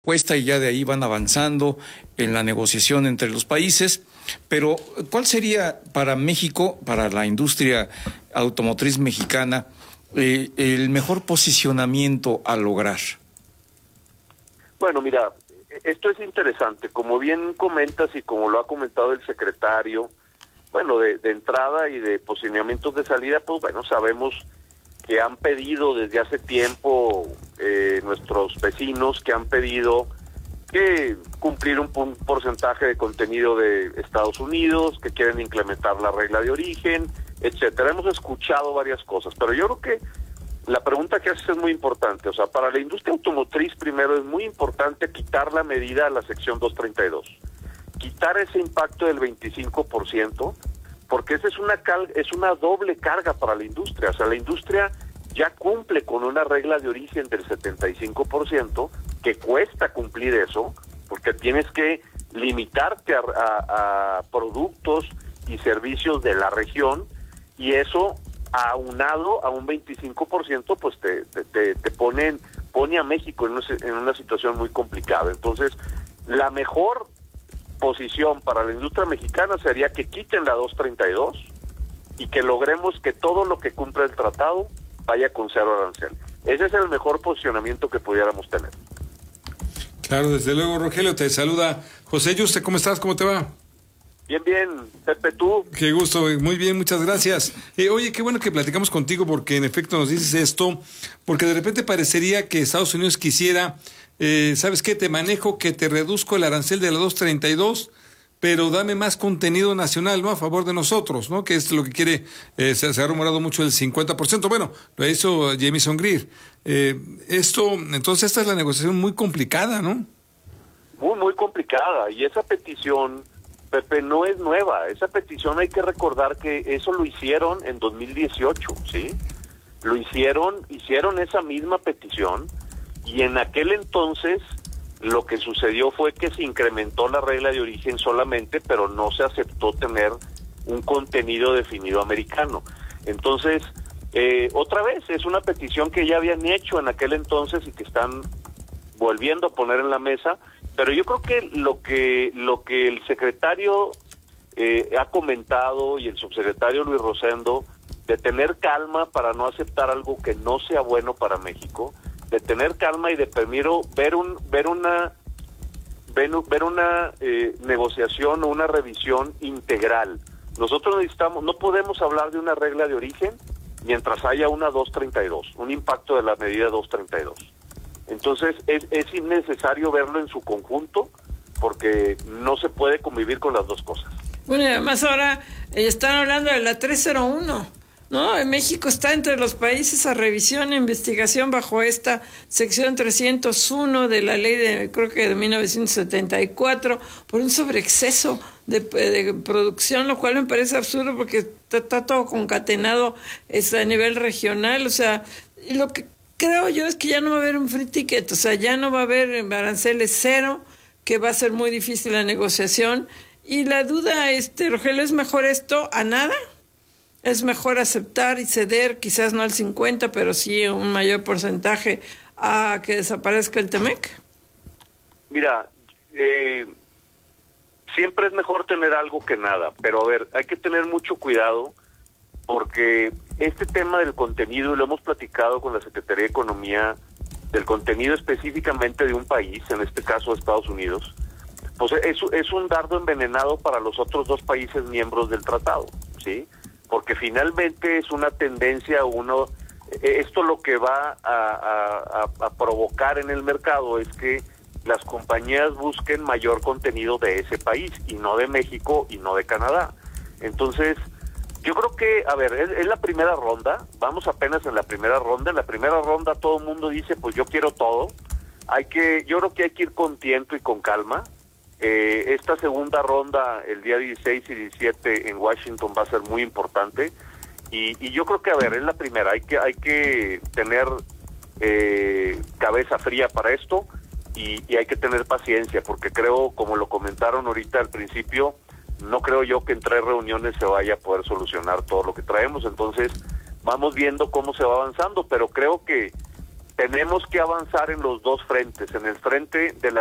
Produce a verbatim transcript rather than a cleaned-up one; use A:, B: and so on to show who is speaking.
A: Cuesta y ya de ahí van avanzando en la negociación entre los países, pero ¿cuál sería para México, para la industria automotriz mexicana, eh, el mejor posicionamiento a lograr?
B: Bueno, mira, esto es interesante, como bien comentas y como lo ha comentado el secretario, bueno, de, de entrada y de posicionamientos de salida, pues bueno, sabemos que han pedido desde hace tiempo eh, nuestros vecinos, que han pedido que cumplir un, un porcentaje de contenido de Estados Unidos, que quieren implementar la regla de origen, etcétera. Hemos escuchado varias cosas, pero yo creo que la pregunta que haces es muy importante. O sea, para la industria automotriz, primero, es muy importante quitar la medida a la sección doscientos treinta y dos. Quitar ese impacto del veinticinco por ciento, porque esa es una cal es una doble carga para la industria. O sea, la industria ya cumple con una regla de origen del setenta y cinco por ciento, que cuesta cumplir eso, porque tienes que limitarte a, a, a productos y servicios de la región, y eso aunado a un veinticinco por ciento, pues te, te, te ponen, pone a México en una, en una situación muy complicada. Entonces, la mejor posición para la industria mexicana sería que quiten la doscientos treinta y dos y que logremos que todo lo que cumpla el tratado vaya con cero arancel. Ese es el mejor posicionamiento que pudiéramos tener.
C: Claro, desde luego, Rogelio, te saluda José Yuste. ¿Cómo estás? ¿Cómo te va?
B: Bien, bien. Pepe, ¿tú?
C: Qué gusto, muy bien, muchas gracias. Eh, oye, qué bueno que platicamos contigo porque en efecto nos dices esto, porque de repente parecería que Estados Unidos quisiera, eh, ¿sabes qué? Te manejo que te reduzco el arancel de la doscientos treinta y dos, pero dame más contenido nacional, ¿no? A favor de nosotros, ¿no? Que es lo que quiere, eh, se, se ha rumorado mucho el cincuenta por ciento. Bueno, lo hizo Jamieson Greer. Eh, esto, entonces esta es la negociación muy complicada, ¿no?
B: Muy, muy complicada. Y esa petición, Pepe, no es nueva. Esa petición hay que recordar que eso lo hicieron en dos mil dieciocho, ¿sí? Lo hicieron, hicieron esa misma petición, y en aquel entonces lo que sucedió fue que se incrementó la regla de origen solamente, pero no se aceptó tener un contenido definido americano. Entonces, eh, otra vez, es una petición que ya habían hecho en aquel entonces y que están volviendo a poner en la mesa, pero yo creo que lo que lo que el secretario eh, ha comentado y el subsecretario Luis Rosendo, de tener calma para no aceptar algo que no sea bueno para México, de tener calma y de primero ver un ver una ver, ver una eh, negociación o una revisión integral. Nosotros necesitamos, no podemos hablar de una regla de origen mientras haya una doscientos treinta y dos, un impacto de la medida doscientos treinta y dos. Entonces es, es innecesario verlo en su conjunto, porque no se puede convivir con las dos cosas.
D: Bueno, y además ahora eh, están hablando de la trescientos uno. No, en México está entre los países a revisión e investigación bajo esta sección trescientos uno de la ley de, creo que de mil novecientos setenta y cuatro, por un sobreexceso de, de producción, lo cual me parece absurdo porque está, está todo concatenado es a nivel regional. O sea, y lo que creo yo es que ya no va a haber un free ticket, o sea, ya no va a haber aranceles cero, que va a ser muy difícil la negociación. Y la duda, este, Rogelio, ¿es mejor esto a nada? ¿Es mejor aceptar y ceder, quizás no al cincuenta, pero sí un mayor porcentaje a que desaparezca el Temec?
B: Mira, eh, siempre es mejor tener algo que nada, pero a ver, hay que tener mucho cuidado, porque este tema del contenido, y lo hemos platicado con la Secretaría de Economía, del contenido específicamente de un país, en este caso Estados Unidos, pues es, es un dardo envenenado para los otros dos países miembros del tratado, ¿sí? Porque finalmente es una tendencia, uno, esto lo que va a, a, a provocar en el mercado es que las compañías busquen mayor contenido de ese país, y no de México y no de Canadá. Entonces, yo creo que, a ver, es, es la primera ronda, vamos apenas en la primera ronda. En la primera ronda todo el mundo dice, pues yo quiero todo. Hay que, yo creo que hay que ir con tiento y con calma. Eh, esta segunda ronda, el día dieciséis y diecisiete en Washington, va a ser muy importante, y, y yo creo que, a ver, es la primera, hay que hay que tener eh, cabeza fría para esto, y, y hay que tener paciencia, porque creo, como lo comentaron ahorita al principio, no creo yo que en tres reuniones se vaya a poder solucionar todo lo que traemos. Entonces vamos viendo cómo se va avanzando, pero creo que tenemos que avanzar en los dos frentes, en el frente de la